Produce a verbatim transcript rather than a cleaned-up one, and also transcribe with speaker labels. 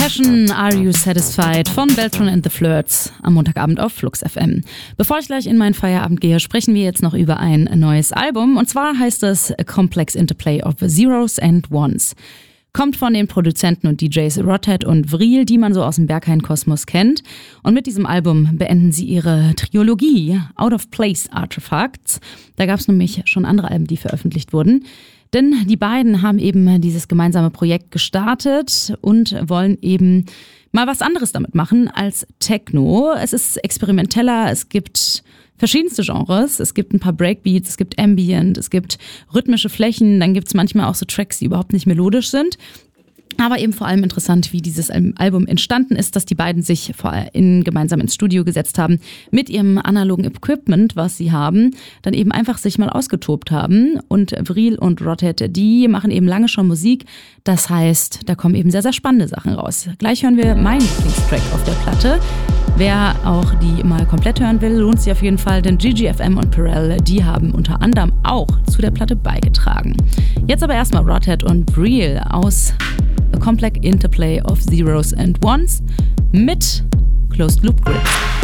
Speaker 1: Passion, Are You Satisfied von Beltran and the Flirts am Montagabend auf Flux F M. Bevor ich gleich in meinen Feierabend gehe, sprechen wir jetzt noch über ein neues Album. Und zwar heißt es A Complex Interplay of Zeros and Ones. Kommt von den Produzenten und D Js Rodhead und Vril, die man so aus dem Berghain-Kosmos kennt. Und mit diesem Album beenden sie ihre Trilogie Out of Place Artifacts. Da gab es nämlich schon andere Alben, die veröffentlicht wurden. Denn die beiden haben eben dieses gemeinsame Projekt gestartet und wollen eben mal was anderes damit machen als Techno. Es ist experimenteller, es gibt verschiedenste Genres. Es gibt ein paar Breakbeats, es gibt Ambient, es gibt rhythmische Flächen, dann gibt es manchmal auch so Tracks, die überhaupt nicht melodisch sind. Aber eben vor allem interessant, wie dieses Album entstanden ist, dass die beiden sich vor allem gemeinsam ins Studio gesetzt haben mit ihrem analogen Equipment, was sie haben, dann eben einfach sich mal ausgetobt haben. Und Vril und Rodhead, die machen eben lange schon Musik. Das heißt, da kommen eben sehr, sehr spannende Sachen raus. Gleich hören wir meinen Lieblingstrack auf der Platte. Wer auch die mal komplett hören will, lohnt sich auf jeden Fall, denn G G F M und Perel, die haben unter anderem auch zu der Platte beigetragen. Jetzt aber erstmal Rodhead und Vril aus A Complex Interplay of Zeros and Ones mit Closed Loop Grid.